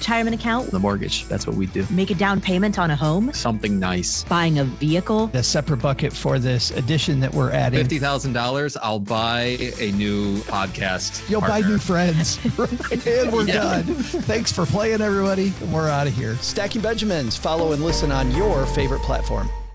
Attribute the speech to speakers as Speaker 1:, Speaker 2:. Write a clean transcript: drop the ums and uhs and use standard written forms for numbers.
Speaker 1: retirement account,
Speaker 2: The mortgage, that's what we do.
Speaker 1: make a down payment on a home,
Speaker 2: Something nice.
Speaker 1: buying a vehicle.
Speaker 3: A separate bucket for this addition that we're adding.
Speaker 2: $50,000, I'll buy a new podcast.
Speaker 3: You'll buy
Speaker 2: partner.
Speaker 3: new friends. And we're done. Thanks for playing, everybody. And we're out of here.
Speaker 4: Stacking Benjamins. Follow and listen on your favorite platform.